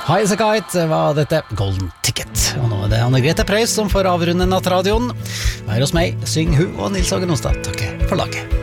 High as a Kite var dette Golden Ticket. Og nå det Anne Grete Preus som får avrunde nattradioen. Vær hos meg, syng hun og Nils Åge Nostad. Takk for laget.